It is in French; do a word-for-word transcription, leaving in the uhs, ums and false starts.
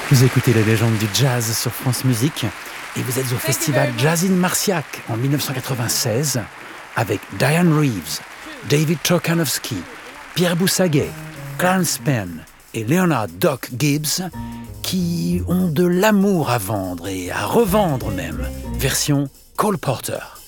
Vous écoutez les légendes du jazz sur France Musique et vous êtes au festival Jazz in Marciac en dix-neuf cent quatre-vingt-seize avec Diane Reeves, David Trokanowski, Pierre Boussaguet, Clarence Penn et Leonard Doc Gibbs qui ont de l'amour à vendre et à revendre même, version Cole Porter.